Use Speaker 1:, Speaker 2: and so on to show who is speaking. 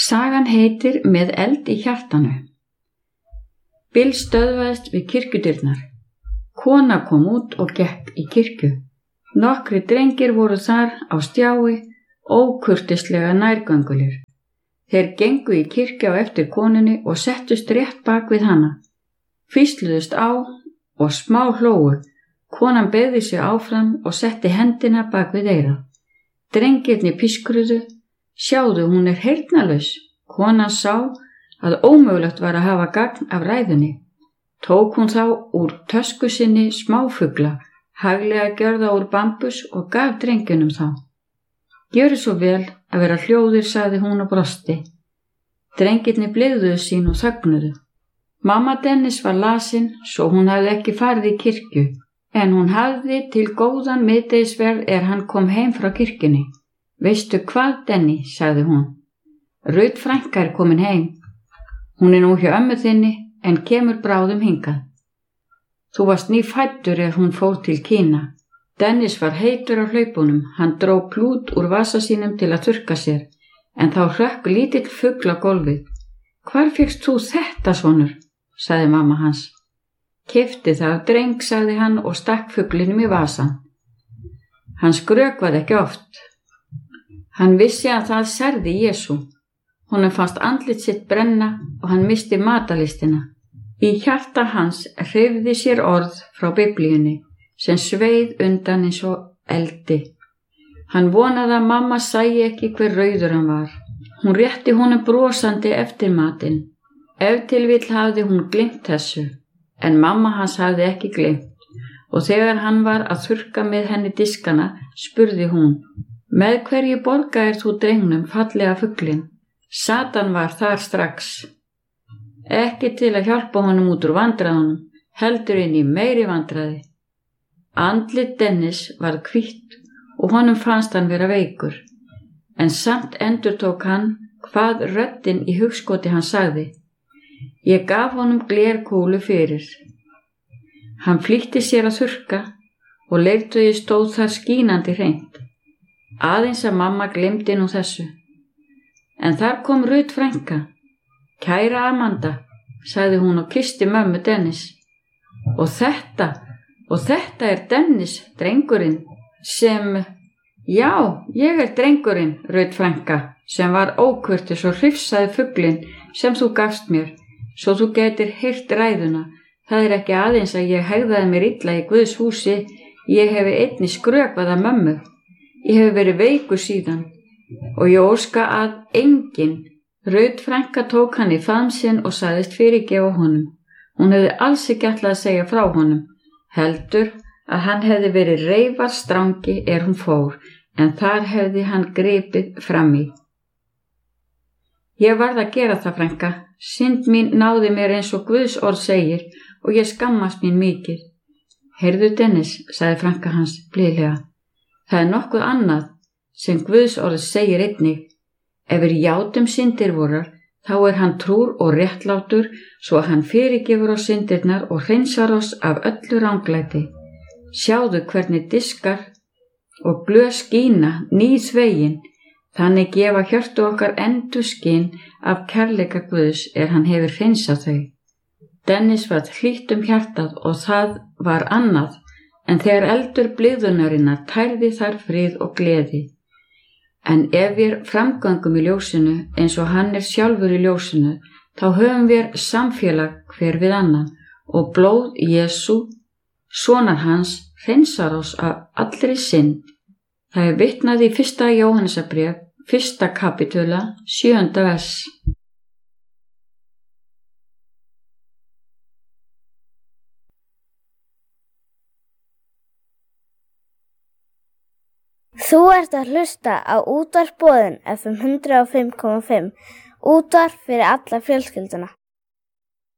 Speaker 1: Sagan heitir Með eld í hjartanu. Bill stöðvaðist við kirkjudyrnar. Kona kom út og gekk í kirkju. Nokkrir drengir voru þar á stjái, ókurteislega nærgöngulir. Þeir gengu í kirkju á eftir konunni og settust rétt bak við hana. Hvísluðust á og smá hlógu. Konan beygði sig áfram og setti hendina bak við eyrað. Drengirnir pískruðu. Sjáðu, hún er heyrnarlaus. Konan sá að ómögulegt var að hafa gagn af ræðunni. Tók hún þá úr tösku sinni smáfugla, haglega gjörða úr bambus og gaf drengjunum þá. Gjörðu svo vel að vera hljóðir, sagði hún og brosti. Drengirnir blygðuðu sín og þögnuðu. Mamma Dennis var lasin, svo hún hafði ekki farið í kirkju, en hún hafði til góðan miðdegisverð hann kom heim frá kirkjunni. Veistu hvað, Denny, sagði hún. Rut frænka er komin heim. Hún er nú hjá ömmu þinni en kemur bráðum hingað. Þú varst nýfæddur hún fór til Kína. Dennis var heitur á hlaupunum. Hann dró klút úr vasa sínum til að þurrka sér, en þá hrökk lítill fugl á gólfið. Hvar fékkst þú þetta, sonur? Sagði mamma hans. Keypti það af dreng, sagði hann og stakk fuglinum í vasann. Hann skrökvaði ekki oft. Hann vissi að það særði Jesú. Honum fannst andlit sitt brenna og hann missti matalistina. Í hjarta hans hreyfði sér orð frá Biblíunni sem sveið undan eins og eldi. Hann vonaði að mamma sæi ekki hver rauður hann var. Hún rétti honum brosandi eftir matinn. Ef til vill hafði hún gleymt þessu, en mamma hans hafði ekki gleymt, og þegar hann var að þurrka með henni diskana, spurði hún: Með hverju borgaðir þú drengnum fallega fuglinn? Satan var þar strax. Ekki til að hjálpa honum út úr vandræðunum, heldur inn í meiri vandræði. Andlit Dennis varð hvítt og honum fannst hann vera veikur, en samt endurtók hann hvað röddin í hugskoti hann sagði. Ég gaf honum glerkúlu fyrir. Hann flýtti sér að þurrka og leirtögi stóð þar skínandi hreint. Aðeins að mamma gleymdi nú þessu. En þar kom Rut frænka. Kæra Amanda, sagði hún og kyssti mömmu Dennis. Og þetta er Dennis, drengurinn, sem... Já, ég er drengurinn, Rut frænka, sem var ókurteis og hrifsaði fuglinn sem þú gafst mér, svo þú getur heyrt ræðuna. Það er ekki aðeins að ég hegðaði mér illa í Guðs húsi, ég hefi einnig skrökvað að mömmu. Ég hef verið veikur síðan og ég óska að enginn. Rut frænka tók hann í faðm sinn og sagðist fyrirgefa honum. Hún hefði alls ekki ætlað að segja frá honum, heldur að hann hefði verið reifarstrangi hún fór, en þar hefði hann gripið fram í. Ég varð að gera það, frænka. Synd mín náði mér eins og Guðs orð segir og ég skammast mín mikið. Heyrðu, Dennis, sagði frænka hans blíðlega. Það er nokkuð annað sem Guðs orð segir einnig. Ef við játum syndir vorar, þá er hann trúr og réttlátur, svo hann fyrirgefur oss syndirnar og hreinsar oss af öllu ranglæti. Sjáðu hvernig diskar og glös skína nýþvegin, þannig gefa hjörtu okkar endurskinn af kærleika Guðs hann hefur hreinsað þau. Dennis var hlýtt hjartað og það var annað, en þegar eldur blygðunarinnar tærði þar frið og gleði. En ef við framgöngum í ljósinu eins og hann er sjálfur í ljósinu, þá höfum við samfélag hver við annan og blóð Jesú, sonar hans, hreinsar oss af allri synd. Það er vitnað í 1. Jóhannesarbréf, 1. kapitula, 7. vers.
Speaker 2: Þú ert að hlusta á Útvarp Boðin FM 105,5, útvarp fyrir alla fjölskylduna.